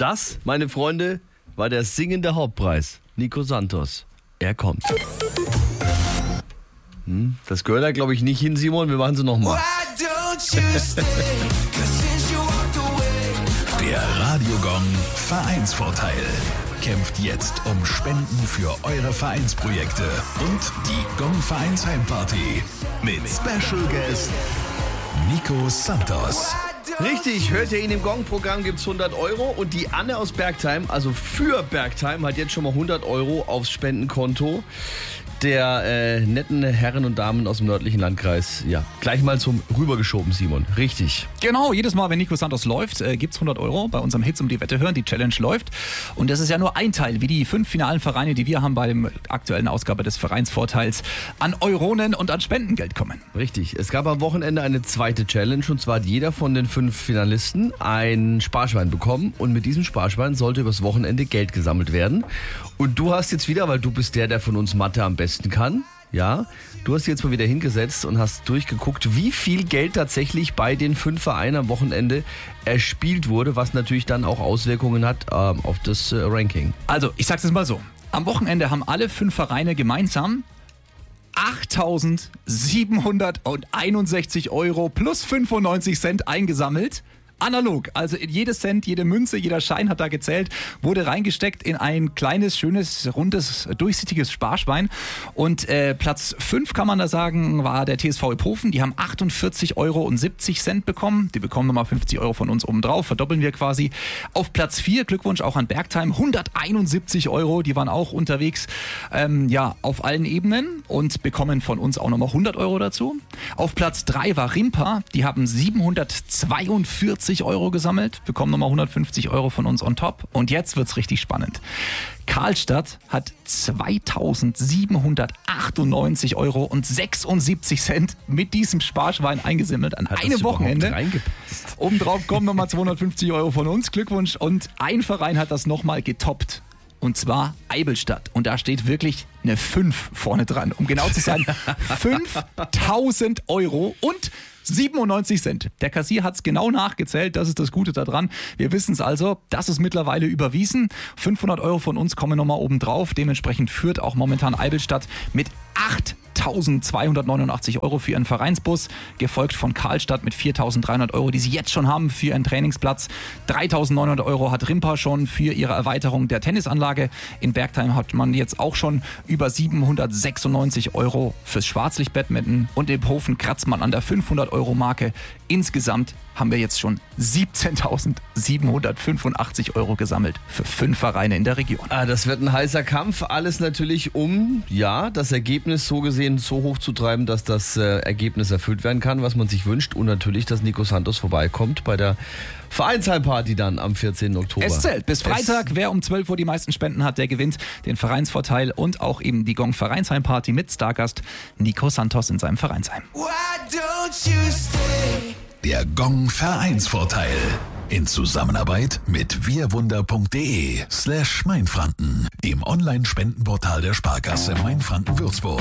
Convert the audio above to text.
Das, meine Freunde, war der singende Hauptpreis. Nico Santos. Er kommt. Das gehört da, glaube ich, nicht hin, Simon. Wir machen sie nochmal. Der Radio-Gong Vereinsvorteil. Kämpft jetzt um Spenden für eure Vereinsprojekte und die Gong Vereinsheimparty mit Special Guest Nico Santos. Richtig, hört ihr ihn im Gong-Programm, gibt's 100 Euro und die Anne aus Bergtheim, also für Bergtheim, hat jetzt schon mal 100 Euro aufs Spendenkonto der netten Herren und Damen aus dem nördlichen Landkreis. Ja, gleich mal zum rübergeschoben, Simon. Richtig. Genau, jedes Mal, wenn Nico Santos läuft, gibt's 100 Euro bei unserem Hits um die Wette hören. Die Challenge läuft. Und das ist ja nur ein Teil, wie die 5 finalen Vereine, die wir haben bei der aktuellen Ausgabe des Vereinsvorteils, an Euronen und an Spendengeld kommen. Richtig. Es gab am Wochenende eine zweite Challenge und zwar hat jeder von den 5 Finalisten ein Sparschwein bekommen und mit diesem Sparschwein sollte übers Wochenende Geld gesammelt werden. Und du hast jetzt wieder, weil du bist der von uns Mathe am besten kann, ja, du hast dich jetzt mal wieder hingesetzt und hast durchgeguckt, wie viel Geld tatsächlich bei den 5 Vereinen am Wochenende erspielt wurde, was natürlich dann auch Auswirkungen hat auf das Ranking. Also, ich sag's jetzt mal so. Am Wochenende haben alle 5 Vereine gemeinsam 8.761 Euro plus 95 Cent eingesammelt. Analog, also jedes Cent, jede Münze, jeder Schein hat da gezählt, wurde reingesteckt in ein kleines, schönes, rundes, durchsichtiges Sparschwein. Und Platz 5 kann man da sagen, war der TSV Iphofen. Die haben 48,70 Euro bekommen. Die bekommen nochmal 50 Euro von uns obendrauf, verdoppeln wir quasi. Auf Platz 4, Glückwunsch auch an Bergtheim, 171 Euro. Die waren auch unterwegs auf allen Ebenen und bekommen von uns auch nochmal 100 Euro dazu. Auf Platz 3 war Rimpa. Die haben 742 Euro gesammelt, bekommen nochmal 150 Euro von uns on top. Und jetzt wird's richtig spannend. Karlstadt hat 2.798 Euro und 76 Cent mit diesem Sparschwein eingesammelt an einem Wochenende. Obendrauf kommen nochmal 250 Euro von uns. Glückwunsch. Und ein Verein hat das nochmal getoppt. Und zwar Eibenstadt. Und da steht wirklich eine 5 vorne dran. Um genau zu sein, 5.000 Euro und 97 Cent. Der Kassier hat es genau nachgezählt, das ist das Gute daran. Wir wissen es also, das ist mittlerweile überwiesen. 500 Euro von uns kommen nochmal oben drauf. Dementsprechend führt auch momentan Eibenstadt mit 8.289 Euro für ihren Vereinsbus, gefolgt von Karlstadt mit 4.300 Euro, die sie jetzt schon haben für ihren Trainingsplatz. 3.900 Euro hat Rimpa schon für ihre Erweiterung der Tennisanlage. In Bergtheim hat man jetzt auch schon über 796 Euro fürs Schwarzlicht-Badminton und im Iphofen kratzt man an der 500-Euro-Marke. Insgesamt haben wir jetzt schon 17.785 Euro gesammelt für 5 Vereine in der Region. Das wird ein heißer Kampf. Alles natürlich, um das Ergebnis so gesehen so hoch zu treiben, dass das Ergebnis erfüllt werden kann, was man sich wünscht. Und natürlich, dass Nico Santos vorbeikommt bei der Vereinsheimparty dann am 14. Oktober. Es zählt bis Freitag. Wer um 12 Uhr die meisten Spenden hat, der gewinnt den Vereinsvorteil und auch eben die Gong Vereinsheimparty mit Stargast Nico Santos in seinem Vereinsheim. Der Gong Vereinsvorteil. In Zusammenarbeit mit wirwunder.de/Mainfranken, dem Online-Spendenportal der Sparkasse Mainfranken-Würzburg.